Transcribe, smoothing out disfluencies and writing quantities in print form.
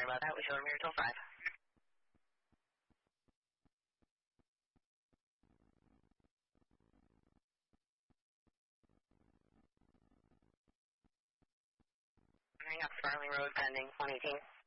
Sorry about that. We showed him here till 5. Hang up Farley Road pending 118.